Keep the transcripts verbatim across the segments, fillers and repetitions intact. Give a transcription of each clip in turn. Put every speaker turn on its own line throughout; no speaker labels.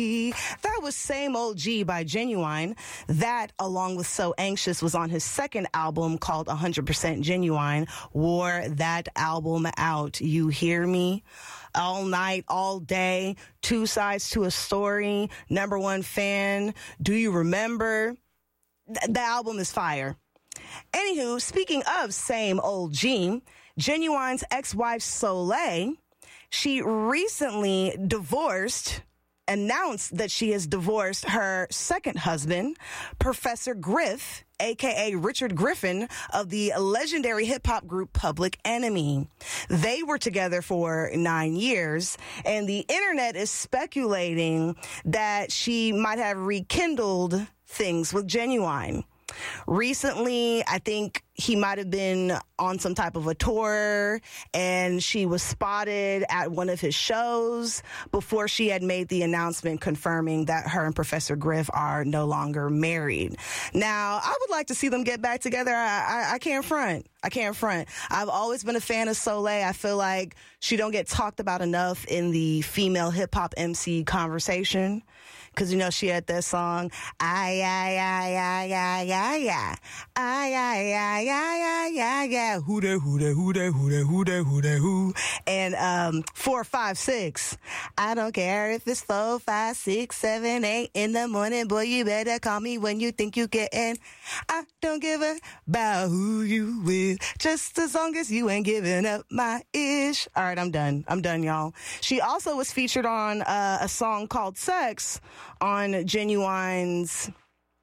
That was Same Old G by Genuine. That, along with So Anxious, was on his second album called one hundred percent Genuine. Wore that album out. You hear me? All night, all day, two sides to a story, number one fan. Do you remember? Th- the album is fire. Anywho, speaking of Same Old G, Genuine's ex-wife Soleil, she recently divorced announced that she has divorced her second husband, Professor Griff, a k a. Richard Griffin, of the legendary hip-hop group Public Enemy. They were together for nine years, and the internet is speculating that she might have rekindled things with Genuine. Recently, I think he might have been on some type of a tour, and she was spotted at one of his shows before she had made the announcement confirming that her and Professor Griff are no longer married. Now, I would like to see them get back together. I, I, I can't front. I can't front. I've always been a fan of Soleil. I feel like she don't get talked about enough in the female hip-hop M C conversation. Because, you know, she had that song, ay, ay, ay, ay, ay, ay, ay, ay, ay, ay, ay, ay, ay, who da, who da, who da, who da, who da, who da, who. And um, four, five, six. I don't care if it's four, five, six, seven, eight in the morning. Boy, you better call me when you think you getting. I don't give a about who you with, just as long as you ain't giving up my ish. All right, I'm done. I'm done, y'all. She also was featured on uh, a song called Sex on Genuine's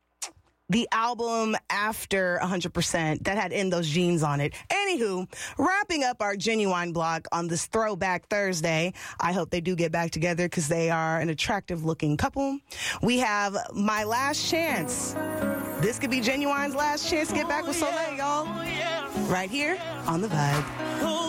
the album after one hundred percent that had In Those Jeans on it. Anywho, wrapping up our Genuine block on this Throwback Thursday. I hope they do get back together because they are an attractive looking couple. We have My Last Chance. This could be Genuine's last chance to get back with Soleil, y'all. Right here on The Vibe.